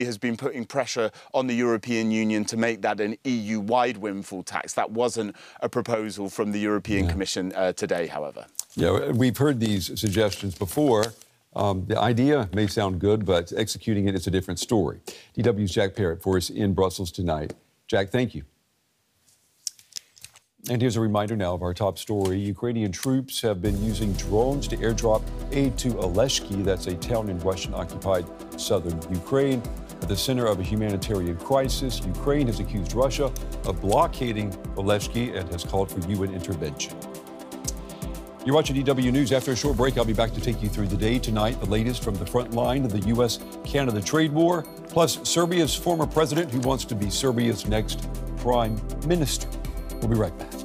has been putting pressure on the European Union to make that an EU-wide windfall tax. That wasn't a proposal from the European Commission today, however. Yeah, we've heard these suggestions before. The idea may sound good, but executing it is a different story. DW's Jack Parrott for us in Brussels tonight. Jack, thank you. And here's a reminder now of our top story. Ukrainian troops have been using drones to airdrop aid to Oleshki. That's a town in Russian-occupied southern Ukraine. At the center of a humanitarian crisis, Ukraine has accused Russia of blockading Oleshki and has called for UN intervention. You're watching DW News. After a short break, I'll be back to take you through the day tonight. The latest from the front line of the U.S.-Canada trade war, plus Serbia's former president who wants to be Serbia's next prime minister. We'll be right back.